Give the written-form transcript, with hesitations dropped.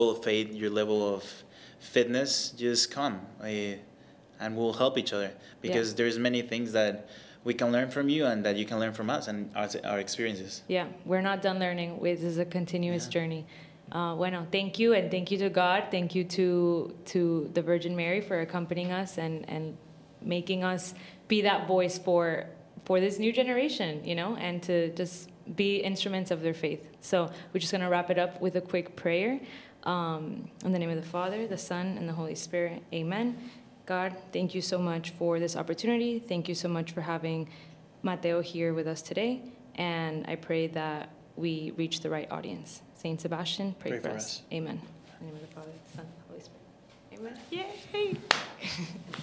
level of faith, your level of fitness, just come, and we'll help each other, because there's many things that we can learn from you and that you can learn from us and our experiences. Yeah, we're not done learning. This is a continuous journey. Bueno, thank you, and thank you to God. Thank you to the Virgin Mary for accompanying us and making us be that voice for this new generation, and to just be instruments of their faith. So we're just going to wrap it up with a quick prayer. In the name of the Father, the Son, and the Holy Spirit. Amen. God, thank you so much for this opportunity. Thank you so much for having Mateo here with us today. And I pray that we reach the right audience. Saint Sebastian, pray for us. Amen. In the name of the Father, the Son, and the Holy Spirit. Amen. Yay!